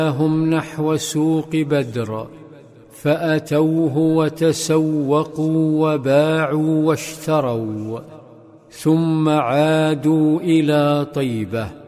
هم نحو سوق بدر، فأتوه وتسوقوا وباعوا واشتروا، ثم عادوا إلى طيبة.